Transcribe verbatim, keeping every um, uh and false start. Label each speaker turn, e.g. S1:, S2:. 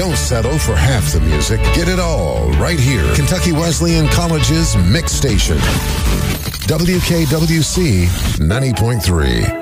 S1: Don't settle for half the music. Get it all right here. Kentucky Wesleyan College's Mix Station. W K W C ninety point three.